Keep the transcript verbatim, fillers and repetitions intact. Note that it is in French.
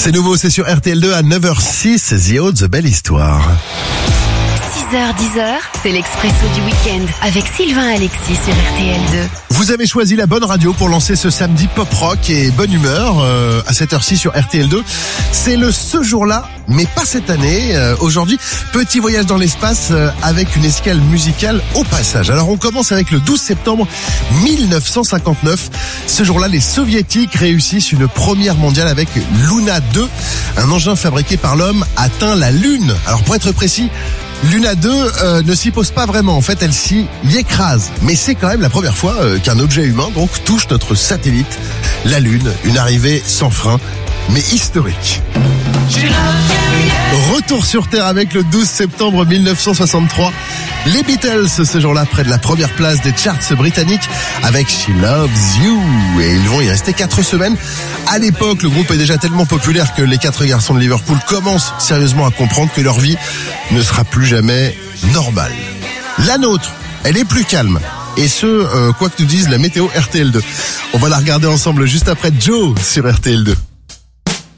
C'est nouveau, c'est sur R T L deux à neuf heures six, The Aude, Belle Histoire. six heures dix, c'est l'Expresso du week-end avec Sylvain Alexis sur R T L deux. Vous avez choisi la bonne radio pour lancer ce samedi pop-rock et bonne humeur euh, à cette heure-ci sur R T L deux. C'est le ce jour-là, mais pas cette année. Euh, aujourd'hui, petit voyage dans l'espace euh, avec une escale musicale au passage. Alors on commence avec le douze septembre mille neuf cent cinquante-neuf. Ce jour-là, les Soviétiques réussissent une première mondiale avec Luna deux. Un engin fabriqué par l'homme atteint la Lune. Alors pour être précis, Luna deux euh, ne s'y pose pas vraiment, en fait elle s'y écrase. Mais c'est quand même la première fois euh, qu'un objet humain donc touche notre satellite, la Lune. Une arrivée sans frein, mais historique. Retour sur Terre avec le douze septembre mille neuf cent soixante-trois. Les Beatles, ce jour-là, près de la première place des charts britanniques avec She Loves You. Et ils vont y rester quatre semaines. À l'époque, le groupe est déjà tellement populaire que les quatre garçons de Liverpool commencent sérieusement à comprendre que leur vie ne sera plus jamais normale. La nôtre, elle est plus calme. Et ce, euh, quoi que nous dise la météo R T L deux. On va la regarder ensemble juste après Joe sur R T L deux.